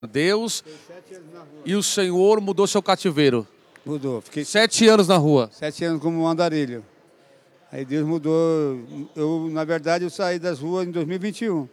Deus Fiquei 7 anos na rua. e o Senhor mudou seu cativeiro. Mudou. Fiquei 7 anos na rua. 7 anos como andarilho. Aí Deus mudou. Na verdade, eu saí das ruas em 2021.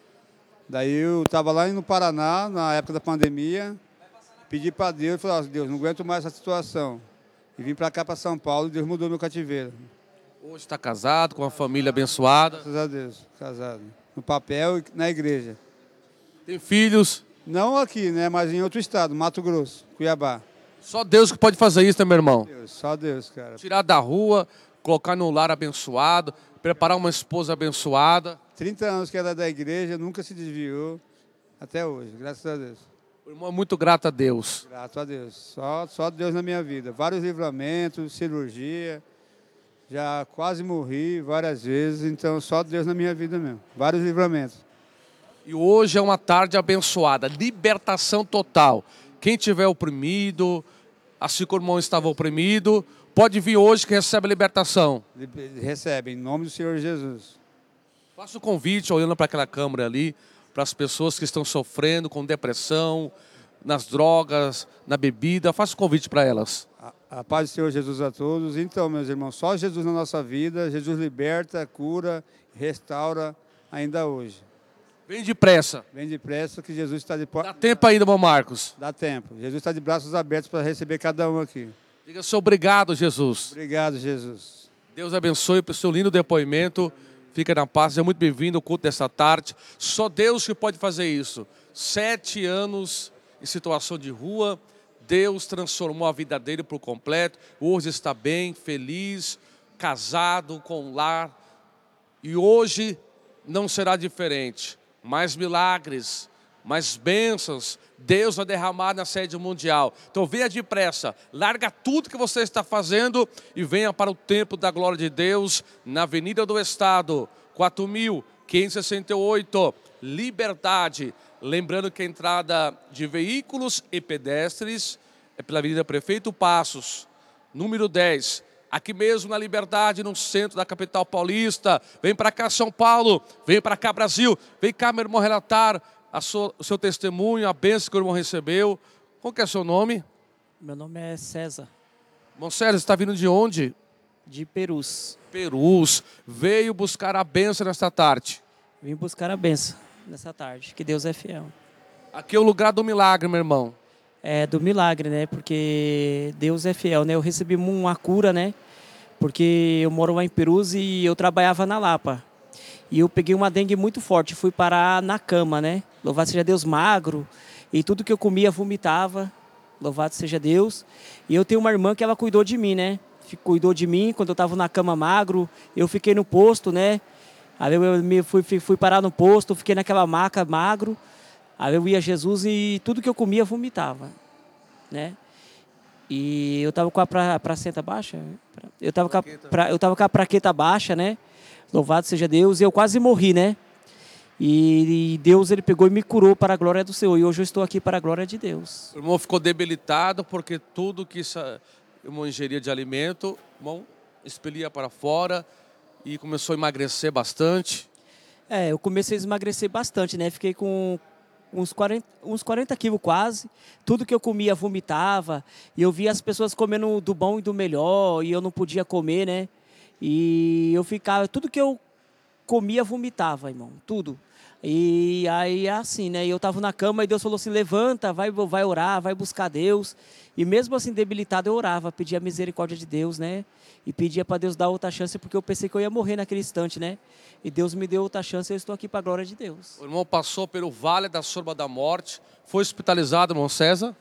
Daí eu estava lá no Paraná, na época da pandemia, pedi para Deus, falei, "Ó, Deus, não aguento mais essa situação." E vim para cá, para São Paulo, e Deus mudou meu cativeiro. Hoje está casado, com uma família abençoada. Graças a Deus, casado. No papel e na igreja. Tem filhos. Não aqui, né, mas em outro estado, Mato Grosso, Cuiabá. Só Deus que pode fazer isso, né, meu irmão? Só Deus, cara. Tirar da rua, colocar no lar abençoado, preparar uma esposa abençoada. 30 anos que ela é da igreja, nunca se desviou, até hoje, graças a Deus. O irmão é muito grato a Deus. Grato a Deus. Só Deus na minha vida. Vários livramentos, cirurgia. Já quase morri várias vezes, então só Deus na minha vida mesmo. Vários livramentos. E hoje é uma tarde abençoada, libertação total. Quem tiver oprimido, assim como o irmão estava oprimido, pode vir hoje que recebe a libertação. Recebe, em nome do Senhor Jesus. Faça o convite, olhando para aquela câmera ali, para as pessoas que estão sofrendo com depressão, nas drogas, na bebida. Faça o convite para elas. A paz do Senhor Jesus a todos. Então, meus irmãos, só Jesus na nossa vida. Jesus liberta, cura, restaura ainda hoje. Vem depressa. Vem depressa que Jesus está de porta. Dá tempo ainda, irmão Marcos. Dá tempo. Jesus está de braços abertos para receber cada um aqui. Diga seu obrigado, Jesus. Obrigado, Jesus. Deus abençoe pelo seu lindo depoimento. Fica na paz, seja muito bem-vindo ao culto dessa tarde. Só Deus que pode fazer isso. 7 anos em situação de rua, Deus transformou a vida dele por completo. Hoje está bem, feliz, casado, com um lar. E hoje não será diferente. Mais milagres, mais bênçãos, Deus vai derramar na sede mundial. Então venha depressa, larga tudo que você está fazendo e venha para o templo da glória de Deus, na Avenida do Estado, 4.568, Liberdade. Lembrando que a entrada de veículos e pedestres é pela Avenida Prefeito Passos, número 10. Aqui mesmo na Liberdade, no centro da capital paulista. Vem para cá, São Paulo. Vem para cá, Brasil. Vem cá, meu irmão, relatar o seu testemunho, a bênção que o irmão recebeu. Qual que é o seu nome? Meu nome é César. Irmão César, você está vindo de onde? De Perus. Perus. Veio buscar a bênção nesta tarde. Vim buscar a benção nessa tarde, que Deus é fiel. Aqui é o lugar do milagre, meu irmão. É do milagre, né? Porque Deus é fiel, né? Eu recebi uma cura, né? Porque eu moro lá em Perus e eu trabalhava na Lapa. E eu peguei uma dengue muito forte, fui parar na cama, né? Louvado seja Deus, magro. E tudo que eu comia, vomitava. Louvado seja Deus. E eu tenho uma irmã que ela cuidou de mim, né? Cuidou de mim quando eu estava na cama magro. Eu fiquei no posto, né? Aí eu fui parar no posto, fiquei naquela maca magro. Aí eu ia a Jesus e tudo que eu comia, vomitava, né? E eu estava com a placenta baixa. Eu estava com a plaqueta baixa, né? Louvado seja Deus. E eu quase morri, né? E Deus, ele pegou e me curou para a glória do Senhor. E hoje eu estou aqui para a glória de Deus. O irmão ficou debilitado porque tudo que o irmão ingeria de alimento, o irmão expelia para fora e começou a emagrecer bastante. Eu comecei a emagrecer bastante, né? Fiquei com uns 40 quilos quase. Tudo que eu comia, vomitava. E eu via as pessoas comendo do bom e do melhor. E eu não podia comer, né? E eu ficava... Tudo que eu comia, vomitava, irmão. Tudo. E aí, assim, né? Eu estava na cama e Deus falou assim, levanta, vai orar, vai buscar Deus. E mesmo assim, debilitado, eu orava, pedia a misericórdia de Deus, né? E pedia para Deus dar outra chance, porque eu pensei que eu ia morrer naquele instante, né? E Deus me deu outra chance e eu estou aqui para a glória de Deus. O irmão passou pelo vale da sombra da morte, foi hospitalizado, irmão César?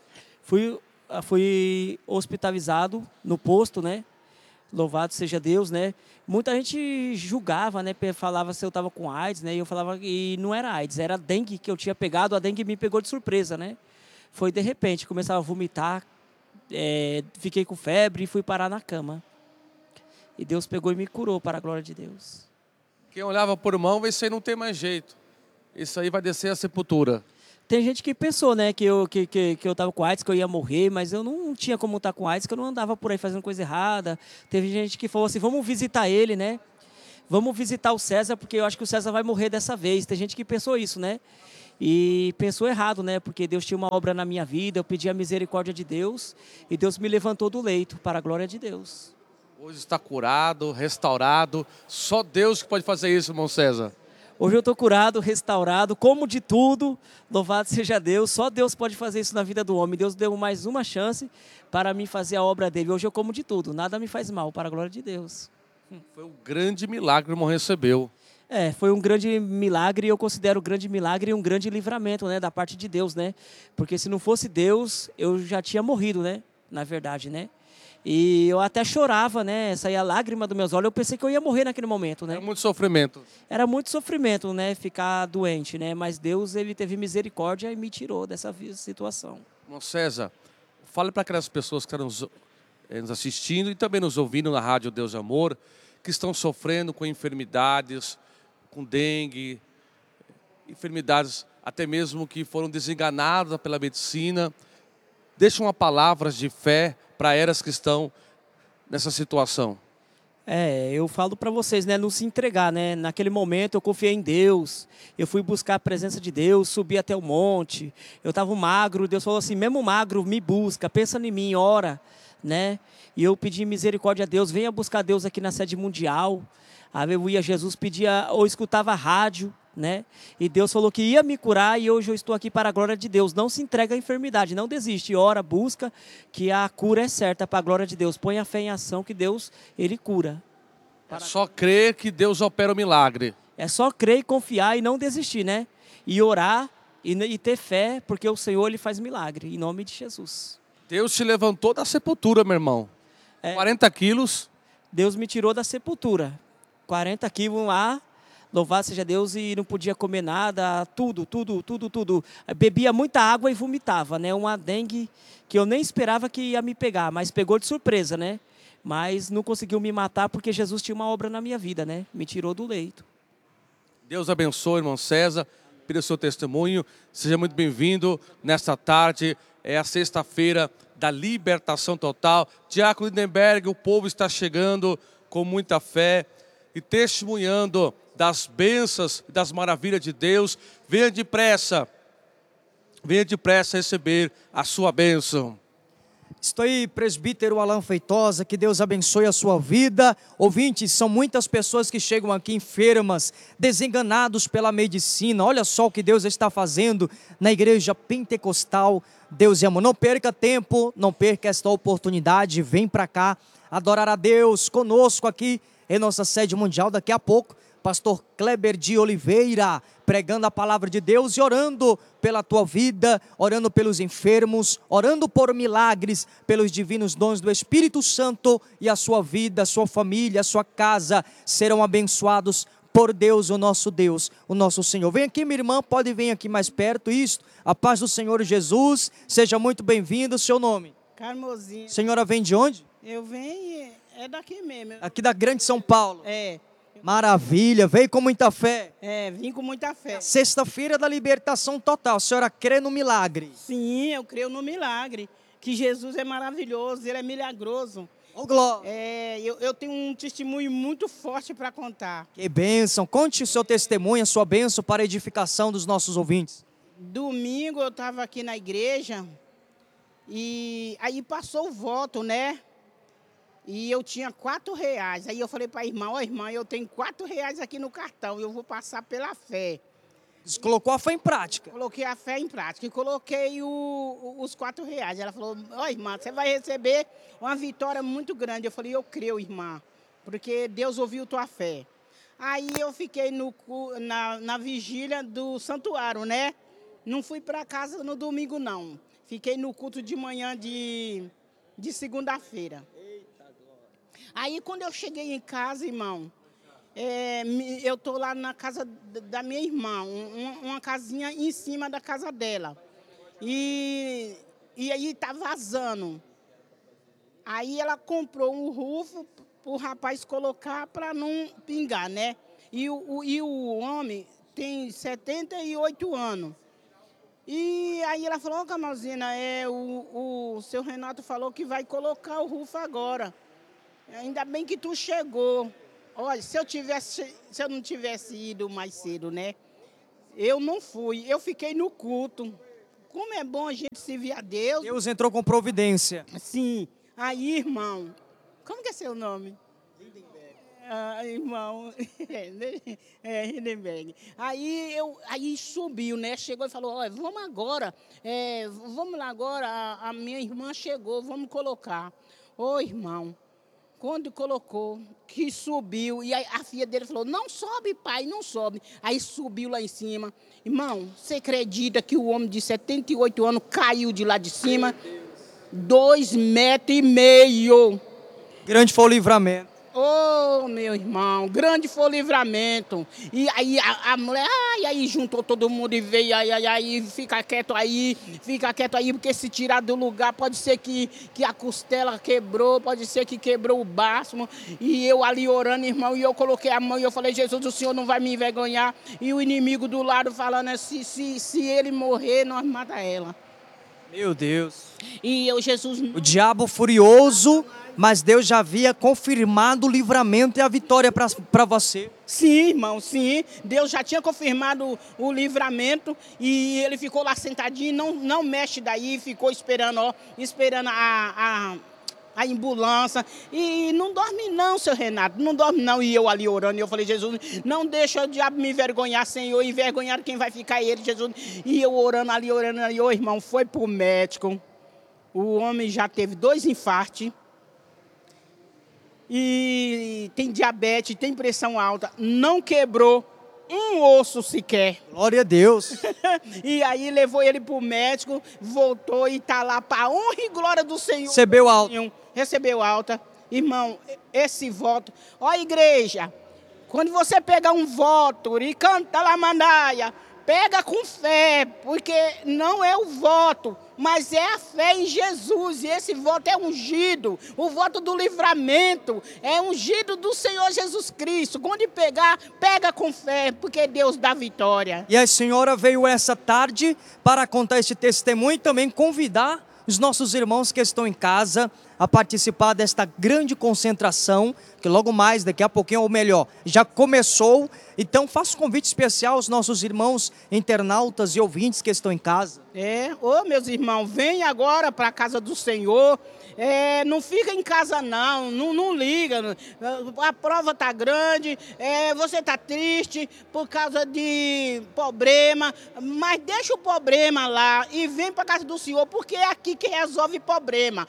Fui hospitalizado no posto, né? Louvado seja Deus, né? Muita gente julgava, né? Falava se eu estava com AIDS, né? E eu falava que não era AIDS, era dengue que eu tinha pegado. A dengue me pegou de surpresa, né? Foi de repente, começava a vomitar, fiquei com febre e fui parar na cama. E Deus pegou e me curou para a glória de Deus. Quem olhava por irmão, isso aí não tem mais jeito. Isso aí vai descer a sepultura. Tem gente que pensou, né, que eu estava com AIDS, que eu ia morrer, mas eu não tinha como estar com AIDS, que eu não andava por aí fazendo coisa errada. Teve gente que falou assim, vamos visitar ele, né? Vamos visitar o César, porque eu acho que o César vai morrer dessa vez. Tem gente que pensou isso, né? e pensou errado, né? Porque Deus tinha uma obra na minha vida, eu pedi a misericórdia de Deus e Deus me levantou do leito para a glória de Deus. Hoje está curado, restaurado. Só Deus que pode fazer isso, irmão César. Hoje eu estou curado, restaurado, como de tudo, louvado seja Deus. Só Deus pode fazer isso na vida do homem. Deus deu mais uma chance para mim fazer a obra dele. Hoje eu como de tudo, nada me faz mal, para a glória de Deus. Foi um grande milagre que o irmão recebeu. Foi um grande milagre, eu considero um grande milagre e um grande livramento, né, da parte de Deus, né? Porque se não fosse Deus, eu já tinha morrido, né? Na verdade, né? E eu até chorava, né? Saía lágrima dos meus olhos. Eu pensei que eu ia morrer naquele momento, né? Era muito sofrimento. Era muito sofrimento, né? Ficar doente, né? Mas Deus, ele teve misericórdia e me tirou dessa situação. Irmão César, fale para aquelas pessoas que estão nos assistindo e também nos ouvindo na Rádio Deus Amor, que estão sofrendo com enfermidades, com dengue, enfermidades até mesmo que foram desenganadas pela medicina. Deixa uma palavra de fé para elas que estão nessa situação. Eu falo para vocês, né, não se entregar, né? Naquele momento eu confiei em Deus, eu fui buscar a presença de Deus, subi até o monte, eu estava magro, Deus falou assim, mesmo magro, me busca, pensa em mim, ora, né? E eu pedi misericórdia a Deus, venha buscar Deus aqui na sede mundial. Aí eu ia a Jesus, pedia ou escutava rádio, né? E Deus falou que ia me curar e hoje eu estou aqui para a glória de Deus. Não se entrega à enfermidade, não desiste, ora, busca, que a cura é certa para a glória de Deus. Põe a fé em ação que Deus, ele cura. É só crer que Deus opera o milagre. É só crer e confiar e não desistir, né? E orar e ter fé, porque o Senhor, ele faz milagre, em nome de Jesus. Deus te levantou da sepultura, meu irmão. 40 quilos. Deus me tirou da sepultura. 40 quilos lá, louvado seja Deus, e não podia comer nada, tudo. Bebia muita água e vomitava, né? Uma dengue que eu nem esperava que ia me pegar, mas pegou de surpresa, né? Mas não conseguiu me matar porque Jesus tinha uma obra na minha vida, né? Me tirou do leito. Deus abençoe, irmão César, pelo seu testemunho. Seja muito bem-vindo nesta tarde. É a sexta-feira da libertação total. Diácono Lindenberg, o povo está chegando com muita fé e testemunhando das bênçãos e das maravilhas de Deus. Venha depressa receber a sua bênção. Estou aí, presbítero Alan Feitosa, que Deus abençoe a sua vida. Ouvintes, são muitas pessoas que chegam aqui enfermas, desenganados pela medicina. Olha só o que Deus está fazendo na igreja pentecostal. Deus é amor. Não perca tempo, não perca esta oportunidade. Vem para cá adorar a Deus conosco aqui em nossa sede mundial. Daqui a pouco, pastor Kleber de Oliveira, pregando a palavra de Deus e orando pela tua vida, orando pelos enfermos, orando por milagres, pelos divinos dons do Espírito Santo, e a sua vida, a sua família, a sua casa serão abençoados por Deus, o nosso Senhor. Vem aqui, minha irmã, pode vir aqui mais perto, isto, a paz do Senhor Jesus, seja muito bem-vindo. Seu nome? Carmozinha. Senhora vem de onde? Eu venho, é daqui mesmo. Aqui da Grande São Paulo. Maravilha, veio com muita fé. Vim com muita fé. Sexta-feira da libertação total, a senhora crê no milagre? Sim, eu creio no milagre, que Jesus é maravilhoso, ele é milagroso. Ô, glória. Eu tenho um testemunho muito forte para contar. Que bênção, conte o seu testemunho, a sua bênção para a edificação dos nossos ouvintes. Domingo eu estava aqui na igreja e aí passou o voto, né? E eu tinha R$4. Aí eu falei para a irmã, irmã, eu tenho R$4 aqui no cartão, eu vou passar pela fé. Você colocou a fé em prática? Coloquei a fé em prática e coloquei os R$4. Ela falou, irmã, você vai receber uma vitória muito grande. Eu falei, eu creio, irmã, porque Deus ouviu tua fé. Aí eu fiquei na vigília do santuário, né? Não fui para casa no domingo, não. Fiquei no culto de manhã de segunda-feira. Aí, quando eu cheguei em casa, irmão, eu estou lá na casa da minha irmã, uma casinha em cima da casa dela. E aí está vazando. Aí ela comprou um rufo para o rapaz colocar para não pingar, né? E o homem tem 78 anos. E aí ela falou, Camalzina, o seu Renato falou que vai colocar o rufo agora. Ainda bem que tu chegou. Olha, se eu não tivesse ido mais cedo, né? Eu não fui, eu fiquei no culto. Como é bom a gente servir a Deus. Deus entrou com providência. Sim. Aí, irmão, como que é seu nome? Irmão, Hindenberg. Aí subiu, né? Chegou e falou, olha, vamos agora, vamos lá agora, a minha irmã chegou, vamos colocar. Ô, irmão, quando colocou, que subiu, e aí a filha dele falou, não sobe, pai, não sobe. Aí subiu lá em cima. Irmão, você acredita que o homem de 78 anos caiu de lá de cima? 2,5 metros. Grande foi o livramento. Oh, meu irmão, grande foi o livramento. E aí a mulher, e aí juntou todo mundo e veio, aí, fica quieto aí, porque se tirar do lugar, pode ser que a costela quebrou, pode ser que quebrou o baço. E eu ali orando, irmão, e eu coloquei a mão e eu falei, Jesus, o Senhor não vai me envergonhar. E o inimigo do lado falando, se ele morrer, nós mata ela. Meu Deus. E eu, Jesus... O diabo furioso, mas Deus já havia confirmado o livramento e a vitória para você. Sim, irmão, sim. Deus já tinha confirmado o livramento e ele ficou lá sentadinho, não mexe daí, ficou esperando a ambulância. E não dorme não, seu Renato, não dorme não. E eu ali orando, e eu falei, Jesus, não deixa o diabo me envergonhar, Senhor, envergonhar quem vai ficar ele, Jesus. E eu orando ali, ô irmão, foi pro médico. O homem já teve 2 infartos. E tem diabetes, tem pressão alta, não quebrou um osso sequer. Glória a Deus. E aí levou ele para o médico, voltou e está lá para a honra e glória do Senhor. Recebeu alta. Recebeu alta. Irmão, esse voto... Ó, igreja, quando você pega um voto e canta lá mandaia, pega com fé, porque não é o voto, mas é a fé em Jesus, e esse voto é ungido, o voto do livramento, é ungido do Senhor Jesus Cristo. Quando pegar, pega com fé, porque Deus dá vitória. E a senhora veio essa tarde para contar esse testemunho e também convidar os nossos irmãos que estão em casa a participar desta grande concentração, que logo mais, daqui a pouquinho, ou melhor, já começou. Então faço um convite especial aos nossos irmãos internautas e ouvintes que estão em casa. Meus irmãos, vem agora para a casa do Senhor. Não fica em casa não liga. A prova está grande, você está triste por causa de problema, mas deixa o problema lá e vem para a casa do Senhor, porque é aqui que resolve problema.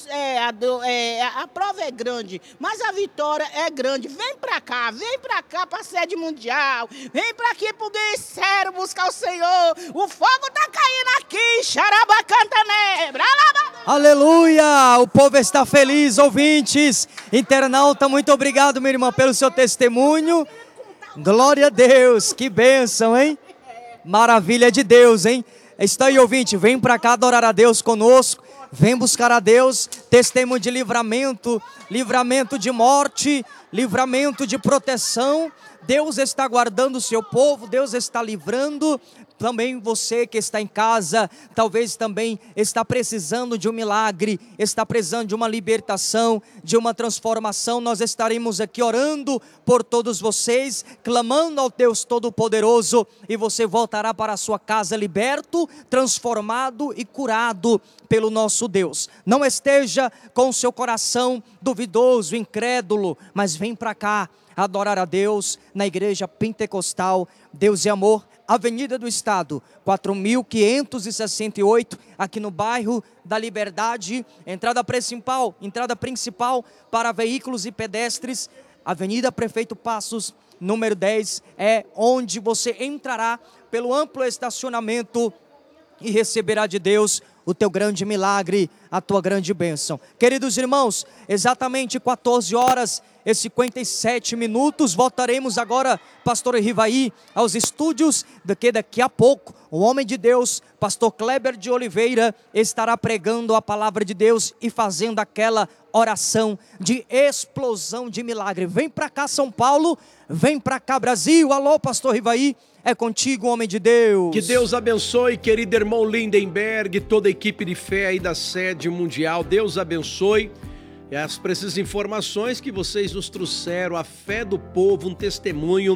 A prova é grande, mas a vitória é grande. Vem para cá para a sede mundial, vem para aqui para o Ministério buscar o Senhor. O fogo está caindo aqui, xarabacantanebra. Aleluia! O povo está feliz, ouvintes. Internauta, muito obrigado, minha irmã, pelo seu testemunho. Glória a Deus, que bênção, hein? Maravilha de Deus, hein? Está aí, ouvinte, vem para cá adorar a Deus conosco. Vem buscar a Deus, testemunho de livramento, livramento de morte, livramento de proteção. Deus está guardando o seu povo, Deus está livrando. Também você que está em casa, talvez também está precisando de um milagre, está precisando de uma libertação, de uma transformação. Nós estaremos aqui orando por todos vocês, clamando ao Deus Todo-Poderoso, e você voltará para a sua casa liberto, transformado e curado pelo nosso Deus. Não esteja com o seu coração duvidoso, incrédulo, mas vem para cá adorar a Deus na Igreja Pentecostal Deus e Amor, Avenida do Estado, 4.568, aqui no bairro da Liberdade, entrada principal para veículos e pedestres, Avenida Prefeito Passos, número 10, é onde você entrará pelo amplo estacionamento e receberá de Deus o teu grande milagre, a tua grande bênção. Queridos irmãos, exatamente 14 horas e 57 minutos, voltaremos agora, pastor Rivaí, aos estúdios, daqui a pouco, o homem de Deus, pastor Kleber de Oliveira, estará pregando a palavra de Deus e fazendo aquela oração de explosão de milagre. Vem para cá, São Paulo, vem para cá, Brasil. Alô, pastor Rivaí, é contigo, homem de Deus. Que Deus abençoe, querido irmão Lindenberg, toda a equipe de fé aí da sede mundial. Deus abençoe. E as precisas informações que vocês nos trouxeram, a fé do povo, um testemunho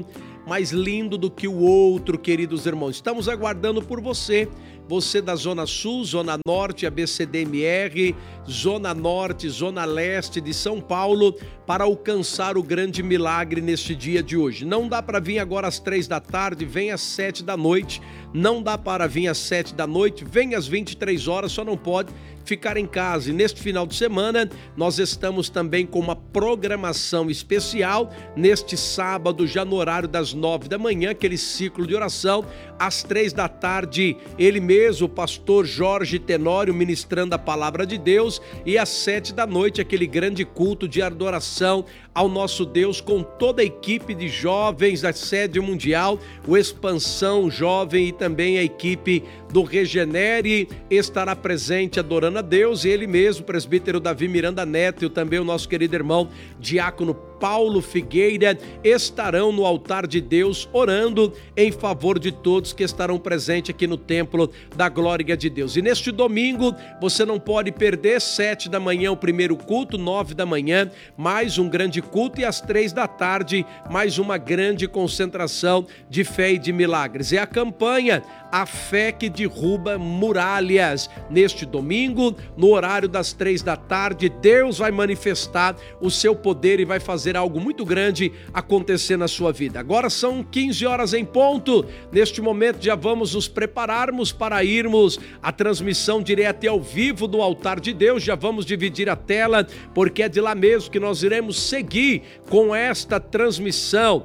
mais lindo do que o outro, queridos irmãos. Estamos aguardando por você. Você da Zona Sul, Zona Norte, ABCDMR, Zona Norte, Zona Leste de São Paulo, para alcançar o grande milagre neste dia de hoje. Não dá para vir agora às 3 da tarde, vem às 7 da noite. Não dá para vir às 7 da noite, vem às 23 horas, só não pode ficar em casa. E neste final de semana, nós estamos também com uma programação especial, neste sábado, já no horário das 9 da manhã, aquele ciclo de oração, às 3 da tarde, ele mesmo, o pastor Jorge Tenório, ministrando a palavra de Deus, e às 7 da noite, aquele grande culto de adoração ao nosso Deus, com toda a equipe de jovens da Sede Mundial, o Expansão Jovem e também a equipe do Regenere estará presente adorando a Deus, e ele mesmo, o presbítero Davi Miranda Neto, e também o nosso querido irmão diácono Paulo Figueira, estarão no altar de Deus orando em favor de todos que estarão presentes aqui no templo da glória de Deus. E neste domingo, você não pode perder, 7 da manhã o primeiro culto, 9 da manhã, mais um grande culto, e às 3 da tarde, mais uma grande concentração de fé e de milagres. É a campanha A Fé que Derruba Muralhas. Neste domingo, no horário das 3 da tarde, Deus vai manifestar o seu poder e vai fazer algo muito grande acontecer na sua vida. Agora são 15 horas em ponto. Neste momento já vamos nos prepararmos para irmos à transmissão direta e ao vivo do altar de Deus. Já vamos dividir a tela, porque é de lá mesmo que nós iremos seguir com esta transmissão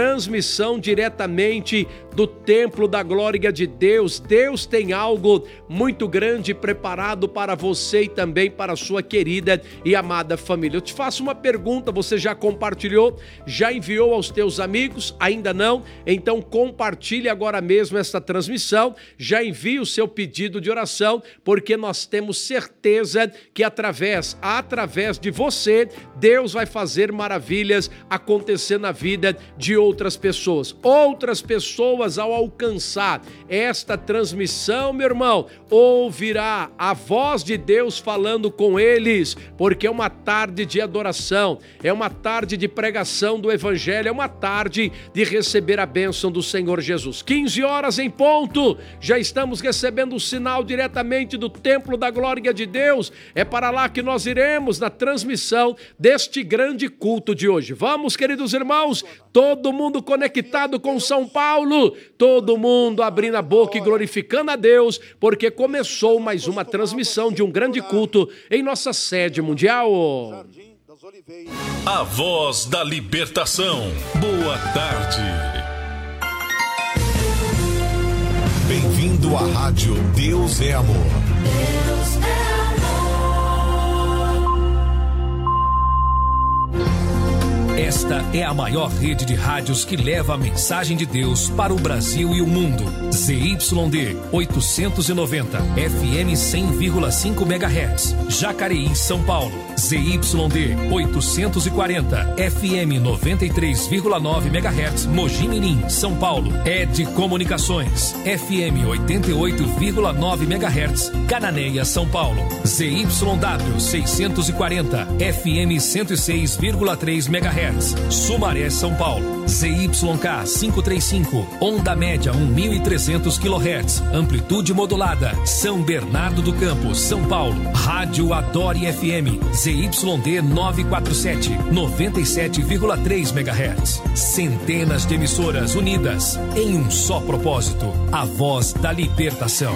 diretamente do templo da glória de Deus. Deus tem algo muito grande preparado para você e também para a sua querida e amada família. Eu te faço uma pergunta: você já compartilhou? Já enviou aos teus amigos? Ainda não? Então compartilhe agora mesmo esta transmissão, já envie o seu pedido de oração, porque nós temos certeza que através de você, Deus vai fazer maravilhas acontecer na vida de outras pessoas. Outras pessoas, ao alcançar esta transmissão, meu irmão, ouvirá a voz de Deus falando com eles, porque é uma tarde de adoração, é uma tarde de pregação do Evangelho, é uma tarde de receber a bênção do Senhor Jesus. 15 horas em ponto, já estamos recebendo o sinal diretamente do templo da glória de Deus. É para lá que nós iremos na transmissão deste grande culto de hoje. Vamos, queridos irmãos, todo mundo conectado com São Paulo, todo mundo abrindo a boca e glorificando a Deus, porque começou mais uma transmissão de um grande culto em nossa sede mundial. A voz da libertação. Boa tarde. Bem-vindo à rádio Deus é Amor. Deus é Esta é a maior rede de rádios que leva a mensagem de Deus para o Brasil e o mundo. ZYD 890, FM 100,5 MHz, Jacareí, São Paulo. ZYD 840, FM 93,9 MHz, Mogi Mirim, São Paulo. ED Comunicações, FM 88,9 MHz, Cananéia, São Paulo. ZYW 640, FM 106,3 MHz, Sumaré, São Paulo. ZYK 535, onda média 1.300 kHz, amplitude modulada, São Bernardo do Campo, São Paulo. Rádio Adore FM, ZYD 947, 97,3 MHz. Centenas de emissoras unidas em um só propósito: a voz da libertação.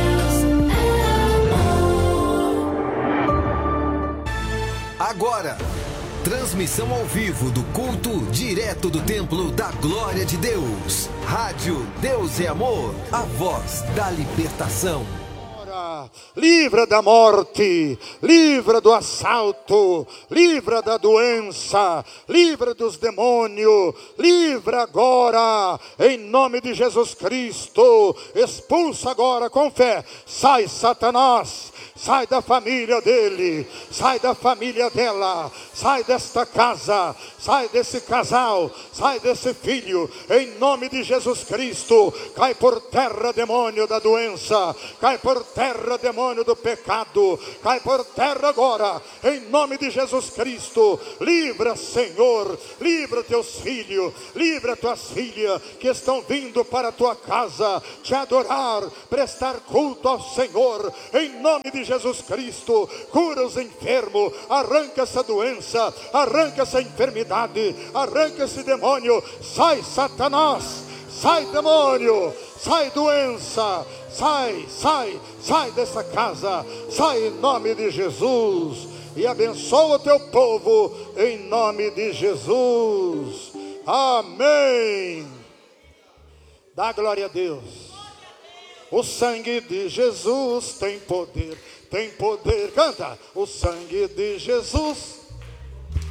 Agora, transmissão ao vivo do culto direto do Templo da Glória de Deus. Rádio Deus é Amor, a voz da libertação. Livra da morte, livra do assalto, livra da doença, livra dos demônios, livra agora, em nome de Jesus Cristo. Expulsa agora com fé, sai Satanás, sai da família dele, sai da família dela, sai desta casa, sai desse casal, sai desse filho, em nome de Jesus Cristo. Cai por terra, demônio da doença, cai por terra, demônio do pecado, cai por terra agora, em nome de Jesus Cristo. Livra, Senhor, livra teus filhos, livra tuas filhas que estão vindo para a tua casa te adorar, prestar culto ao Senhor, em nome de Jesus Cristo. Cura os enfermos, arranca essa doença, arranca essa enfermidade, arranca esse demônio. Sai, Satanás, sai, demônio, sai, doença, sai dessa casa, sai em nome de Jesus. E abençoa o teu povo em nome de Jesus. Amém. Dá glória a Deus. O sangue de Jesus tem poder, canta. O sangue de Jesus